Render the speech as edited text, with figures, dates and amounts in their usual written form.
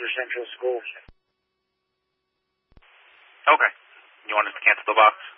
Dexter Central School. Okay. You want us to cancel the box?